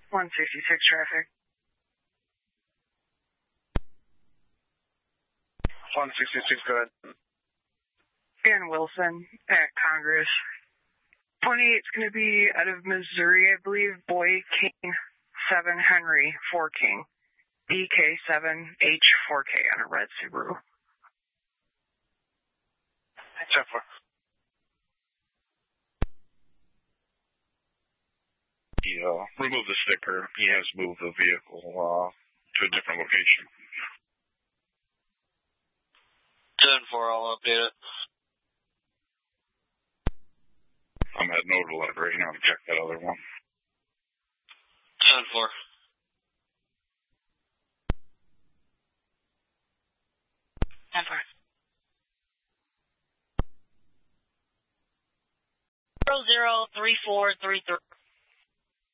166 traffic. 166, go ahead. Dan Wilson at Congress. 28's going to be out of Missouri, I believe. Boy King 7 Henry 4 King. BK7H4K on a red Subaru. 10-4. He removed the sticker. He has moved the vehicle to a different location. 10-4, I'll update it. I'm heading over to Lead right now to check that other one. 10-4. Never. 003433.